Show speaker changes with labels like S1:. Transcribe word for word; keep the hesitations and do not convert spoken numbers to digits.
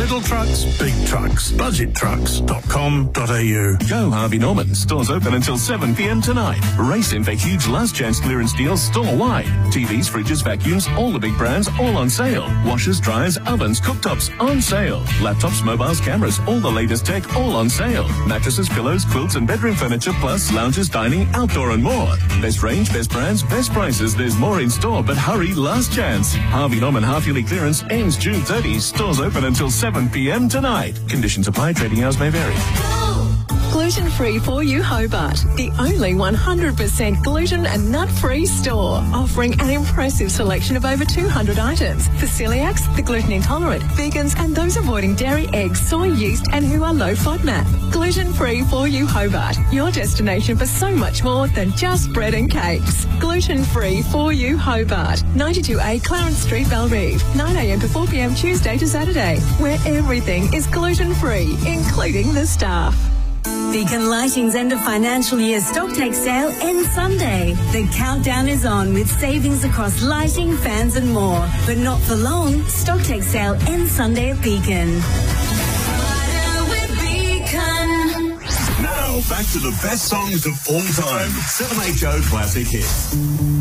S1: Little trucks, big trucks. budget trucks dot com dot a u.
S2: Go Harvey Norman. Stores open until seven p.m. tonight. Race in for huge last chance clearance deals store-wide. T Vs, fridges, vacuums, all the big brands, all on sale. Washers, dryers, ovens, cooktops, on sale. Laptops, mobiles, cameras, all the latest tech, all on sale. Mattresses, pillows, quilts and bedroom furniture, plus lounges, dining, outdoor and more. Best range, best brands, best prices. There's more in store, but hurry, last chance. Harvey Norman half-yearly clearance ends June thirtieth. Stores open until seven p.m. tonight. Conditions apply. Trading hours may vary.
S3: Gluten-free for you Hobart, the only one hundred percent gluten and nut-free store, offering an impressive selection of over two hundred items for celiacs, the gluten intolerant, vegans and those avoiding dairy, eggs, soy, yeast and who are low FODMAP. Gluten-free for you Hobart, your destination for so much more than just bread and cakes. Gluten-free for you Hobart, ninety-two A Clarence Street, Belrive, nine a.m. to four p.m. Tuesday to Saturday, where everything is gluten-free, including the staff.
S4: Beacon Lighting's end of financial year stocktake sale ends Sunday. The countdown is on with savings across lighting, fans and more. But not for long. Stocktake sale ends Sunday at Beacon.
S5: Now back to the best songs of all time. seven H O Classic Hits.